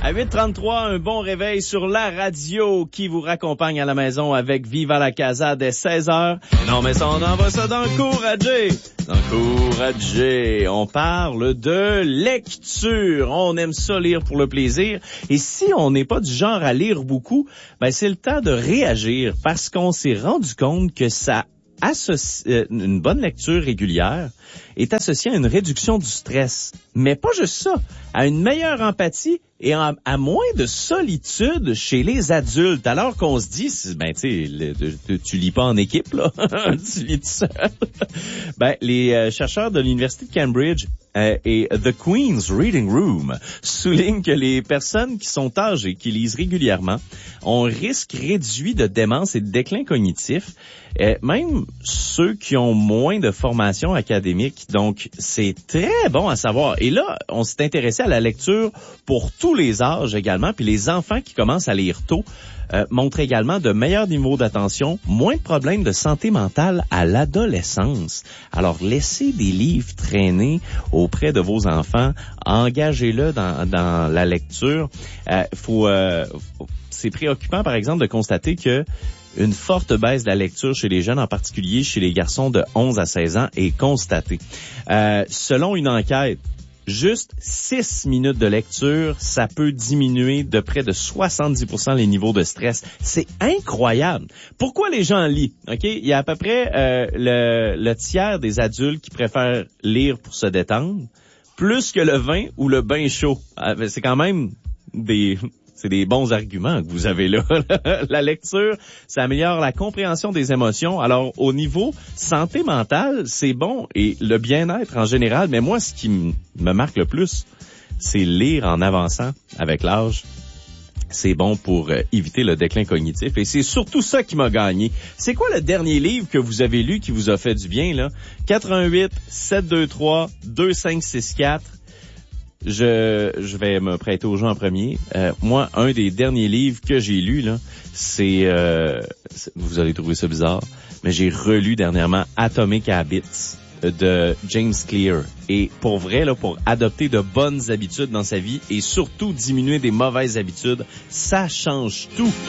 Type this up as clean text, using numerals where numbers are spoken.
À 8h33, un bon réveil sur la radio qui vous raccompagne à la maison avec Viva la Casa dès 16h. Non, mais ça, on envoie ça dans le cours à Jay. Dans le cours à Jay, on parle de lecture. On aime ça lire pour le plaisir. Et si on n'est pas du genre à lire beaucoup, ben c'est le temps de réagir parce qu'on s'est rendu compte que ça une bonne lecture régulière est associée à une réduction du stress. Mais pas juste ça, à une meilleure empathie et à moins de solitude chez les adultes. Alors qu'on se dit, ben tu lis pas en équipe, là, tu lis tout seul. Ben, les chercheurs de l'Université de Cambridge et The Queen's Reading Room soulignent que les personnes qui sont âgées, qui lisent régulièrement, ont un risque réduit de démence et de déclin cognitif, même ceux qui ont moins de formation académique. Donc, c'est très bon à savoir. Et là, on s'est intéressé à la lecture pour tous les âges également, puis les enfants qui commencent à lire tôt montrent également de meilleurs niveaux d'attention, moins de problèmes de santé mentale à l'adolescence. Alors, laissez des livres traîner auprès de vos enfants, engagez-le dans la lecture. C'est préoccupant, par exemple, de constater que une forte baisse de la lecture chez les jeunes, en particulier chez les garçons de 11 à 16 ans, est constatée. Selon une enquête, juste 6 minutes de lecture, ça peut diminuer de près de 70% les niveaux de stress. C'est incroyable. Pourquoi les gens lisent? OK? Il y a à peu près le tiers des adultes qui préfèrent lire pour se détendre, plus que le vin ou le bain chaud. C'est quand même c'est des bons arguments que vous avez là. La lecture, ça améliore la compréhension des émotions. Alors, au niveau santé mentale, c'est bon. Et le bien-être en général. Mais moi, ce qui me marque le plus, c'est lire en avançant avec l'âge. C'est bon pour éviter le déclin cognitif. Et c'est surtout ça qui m'a gagné. C'est quoi le dernier livre que vous avez lu qui vous a fait du bien, là? 88-723-2564. Je vais me prêter aux gens en premier. Moi, un des derniers livres que j'ai lu, là, c'est vous allez trouver ça bizarre, mais j'ai relu dernièrement Atomic Habits de James Clear. Et pour vrai, là, pour adopter de bonnes habitudes dans sa vie et surtout diminuer des mauvaises habitudes, ça change tout.